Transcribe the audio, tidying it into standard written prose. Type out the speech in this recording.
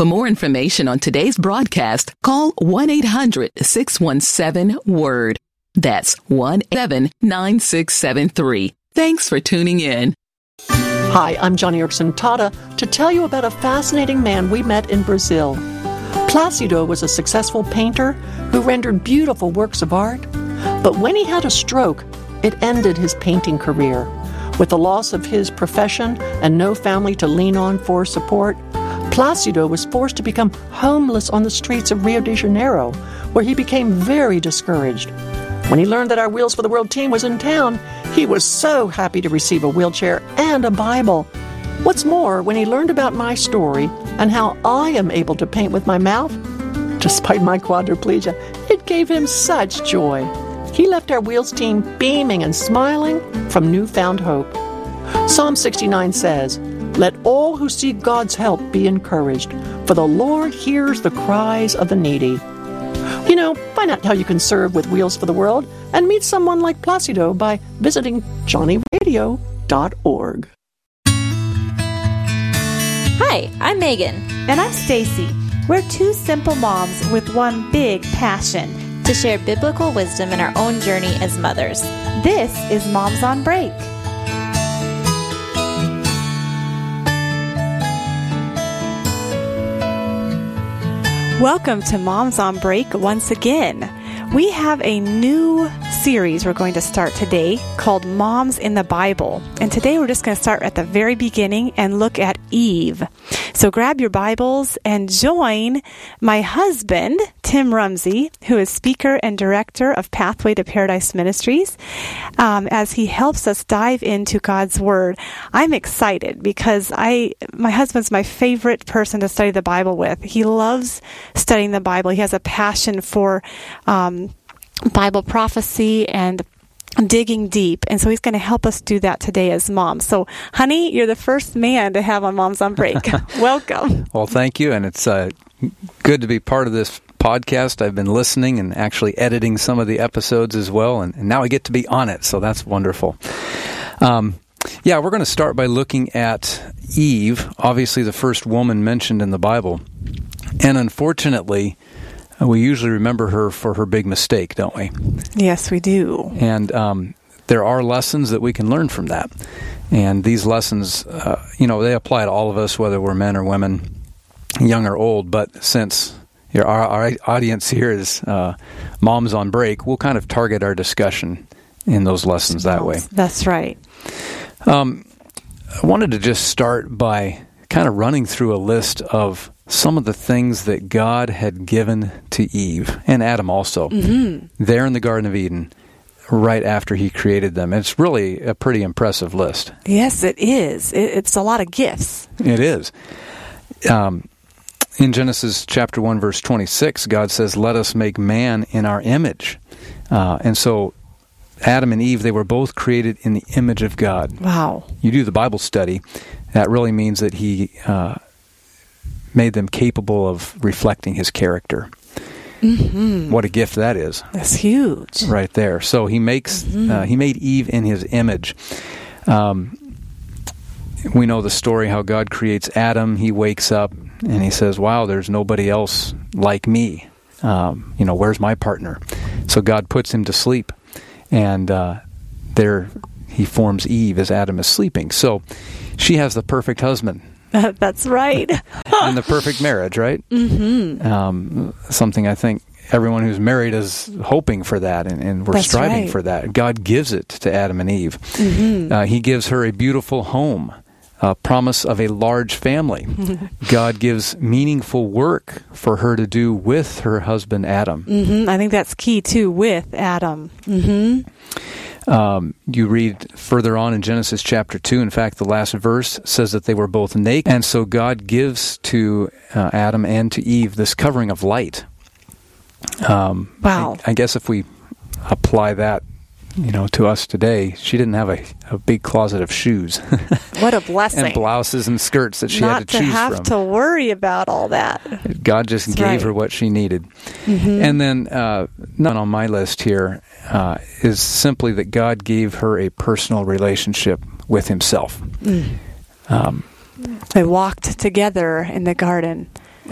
For more information on today's broadcast, call 1-800-617-WORD. That's 1-877-9673. Thanks for tuning in. Hi, I'm Johnny Erickson Tata to tell you about a fascinating man we met in Brazil. Plácido was a successful painter who rendered beautiful works of art. But when he had a stroke, it ended his painting career. With the loss of his profession and no family to lean on for support, Plácido was forced to become homeless on the streets of Rio de Janeiro, where he became very discouraged. When he learned that our Wheels for the World team was in town, he was so happy to receive a wheelchair and a Bible. What's more, when he learned about my story and how I am able to paint with my mouth, despite my quadriplegia, it gave him such joy. He left our Wheels team beaming and smiling from newfound hope. Psalm 69 says, "Let all who seek God's help be encouraged, for the Lord hears the cries of the needy." You know, find out how you can serve with Wheels for the World and meet someone like Plácido by visiting johnnyradio.org. Hi, I'm Megan. And I'm Stacy. We're two simple moms with one big passion: to share biblical wisdom in our own journey as mothers. This is Moms on Break. Welcome to Moms on Break once again. We have a new series we're going to start today called Moms in the Bible. And today we're just going to start at the very beginning and look at Eve. So grab your Bibles and join my husband, Tim Rumsey, who is speaker and director of Pathway to Paradise Ministries, as he helps us dive into God's Word. I'm excited because my husband's my favorite person to study the Bible with. He loves studying the Bible. He has a passion for Bible prophecy and digging deep. And so he's going to help us do that today as moms. So, honey, you're the first man to have on Moms on Break. Welcome. Well, thank you. And it's good to be part of this podcast. I've been listening and actually editing some of the episodes as well. And now I get to be on it. So that's wonderful. We're going to start by looking at Eve, obviously the first woman mentioned in the Bible. And unfortunately, we usually remember her for her big mistake, don't we? Yes, we do. And there are lessons that we can learn from that. And these lessons, they apply to all of us, whether we're men or women, young or old. But since our audience here is Moms on Break, we'll kind of target our discussion in those lessons that way. That's right. I wanted to just start by kind of running through a list of some of the things that God had given to Eve, and Adam also, there in the Garden of Eden, right after he created them. It's really a pretty impressive list. Yes, it is. It's a lot of gifts. It is. In Genesis chapter 1, verse 26, God says, "Let us make man in our image." And so Adam and Eve, they were both created in the image of God. Wow. You do the Bible study, that really means that he made them capable of reflecting his character. Mm-hmm. What a gift that is. That's huge. Right there. So he makes he made Eve in his image. We know the story how God creates Adam. He wakes up and he says, "Wow, there's nobody else like me. Where's my partner?" So God puts him to sleep. And there he forms Eve as Adam is sleeping. So she has the perfect husband. That's right. And the perfect marriage, right? Mm-hmm. Something I think everyone who's married is hoping for that, and we're striving for that. God gives it to Adam and Eve. Mm-hmm. He gives her a beautiful home, a promise of a large family. God gives meaningful work for her to do with her husband, Adam. Mm-hmm. I think that's key, too, with Adam. Mm-hmm. You read further on in Genesis chapter 2, in fact, the last verse says that they were both naked. And so God gives to Adam and to Eve this covering of light. Wow. I guess if we apply that, to us today, she didn't have a big closet of shoes. What a blessing. And blouses and skirts that she had to choose from. Not to have to worry about all that. God just gave her what she needed. Mm-hmm. And then, none on my list here is simply that God gave her a personal relationship with himself. They walked together in the garden.